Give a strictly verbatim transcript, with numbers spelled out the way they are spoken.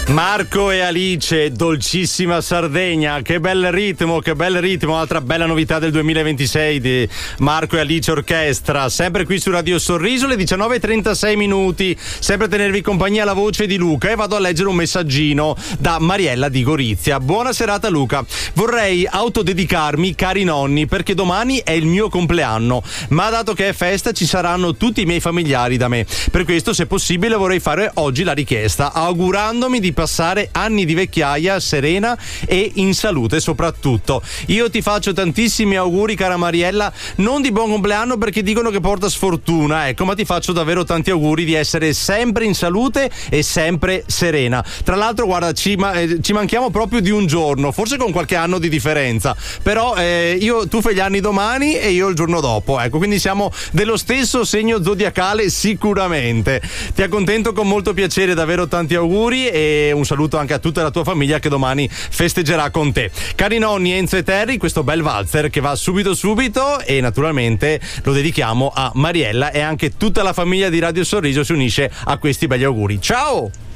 Marco e Alice, dolcissima Sardegna, che bel ritmo, che bel ritmo, altra bella novità del duemilaventisei di Marco e Alice Orchestra, sempre qui su Radio Sorriso, le diciannove e trentasei minuti, sempre a tenervi compagnia la voce di Luca, e vado a leggere un messaggino da Mariella di Gorizia. Buona serata Luca, vorrei autodedicarmi cari nonni perché domani è il mio compleanno, ma dato che è festa ci saranno tutti i miei familiari da me, per questo se possibile vorrei fare oggi la richiesta, augurandomi di passare anni di vecchiaia serena e in salute soprattutto. Io ti faccio tantissimi auguri cara Mariella, non di buon compleanno perché dicono che porta sfortuna, ecco, ma ti faccio davvero tanti auguri di essere sempre in salute e sempre serena. Tra l'altro guarda, ci, ma- eh, ci manchiamo proprio di un giorno, forse con qualche anno di differenza, però eh, io tu fai gli anni domani e io il giorno dopo, ecco, quindi siamo dello stesso segno zodiacale sicuramente. Ti accontento con molto piacere, davvero tanti auguri e un saluto anche a tutta la tua famiglia che domani festeggerà con te. Cari nonni Enzo e Terry, questo bel valzer che va subito subito e naturalmente lo dedichiamo a Mariella, e anche tutta la famiglia di Radio Sorriso si unisce a questi belli auguri. Ciao!